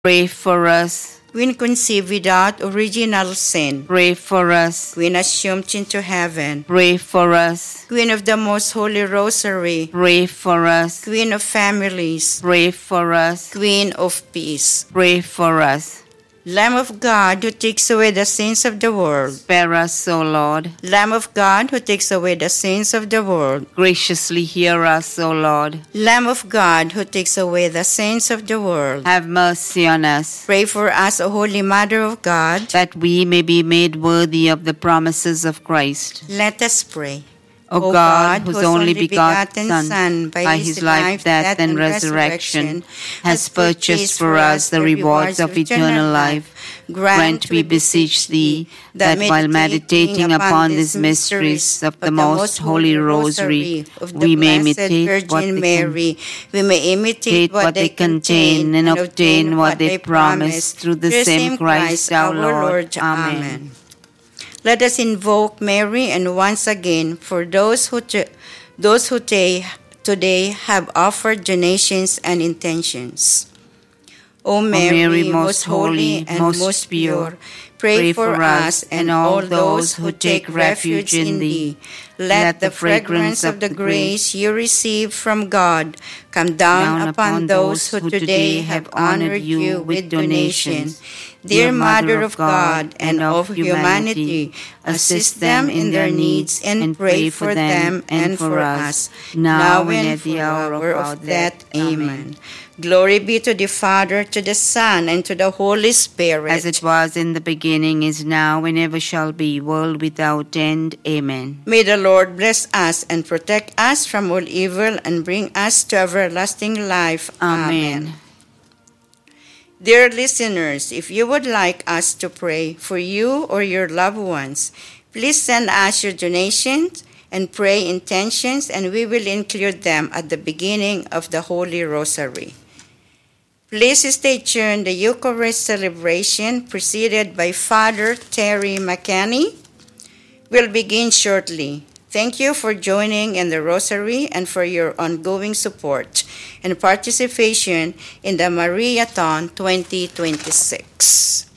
Pray for us. Queen conceived without original sin. Pray for us. Queen assumed into heaven. Pray for us. Queen of the Most Holy Rosary. Pray for us. Queen of families. Pray for us. Queen of peace. Pray for us. Lamb of God who takes away the sins of the world. Spare us, O Lord. Lamb of God who takes away the sins of the world. Graciously hear us, O Lord. Lamb of God who takes away the sins of the world. Have mercy on us, Pray for us, O Holy Mother of God. that we may be made worthy of the promises of Christ. Let us pray. O God, whose only begotten Son, by his life, death, and resurrection, has purchased for us the rewards of eternal life, grant, we beseech thee, that while meditating upon these mysteries of the most holy Rosary, we may imitate we may imitate what they contain and obtain what they promise through the same Christ our Lord. Amen. Let us invoke Mary and once again for those who today have offered donations and intentions. O Mary, most holy and most pure, pray for us and all those who take refuge in thee. Let the fragrance of the grace you receive from God come down upon those who today have honored you with donations. Dear Mother of God and of humanity, assist them in their needs and pray for them and for us, now and at the hour of death. Amen. Glory be to the Father, to the Son, and to the Holy Spirit. As it was in the beginning, is now, and ever shall be, world without end. Amen. May the Lord bless us and protect us from all evil and bring us to everlasting life. Amen. Dear listeners, if you would like us to pray for you or your loved ones, please send us your donations and pray intentions, and we will include them at the beginning of the Holy Rosary. Please stay tuned. The Eucharist celebration, preceded by Father Terry McKenney, will begin shortly. Thank you for joining in the Rosary and for your ongoing support and participation in the Mariathon 2026.